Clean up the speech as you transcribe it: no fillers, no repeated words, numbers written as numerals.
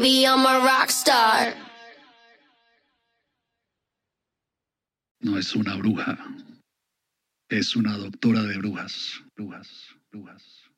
Be I'm a rock star. No es una bruja. Es una doctora de brujas. Brujas, brujas.